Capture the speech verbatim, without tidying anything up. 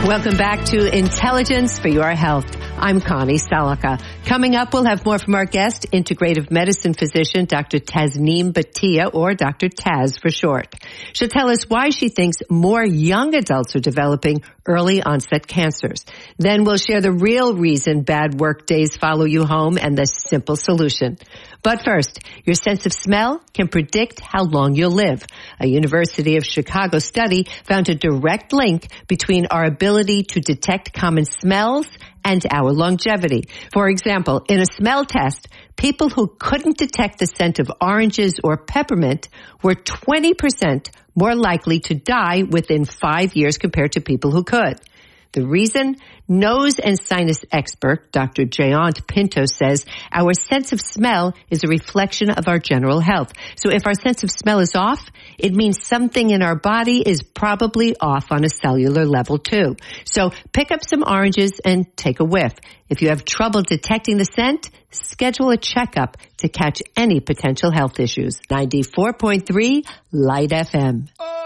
Welcome back to Intelligence for Your Health. I'm Connie Salaka. Coming up, we'll have more from our guest, integrative medicine physician, Doctor Tasneem Bhatia, or Doctor Taz for short. She'll tell us why she thinks more young adults are developing early onset cancers. Then we'll share the real reason bad work days follow you home and the simple solution. But first, your sense of smell can predict how long you'll live. A University of Chicago study found a direct link between our ability to detect common smells and our longevity. For example, in a smell test, people who couldn't detect the scent of oranges or peppermint were twenty percent more likely to die within five years compared to people who could. The reason? Nose and sinus expert Doctor Jayant Pinto says our sense of smell is a reflection of our general health. So if our sense of smell is off, it means something in our body is probably off on a cellular level too. So pick up some oranges and take a whiff. If you have trouble detecting the scent, schedule a checkup to catch any potential health issues. ninety-four point three Light F M.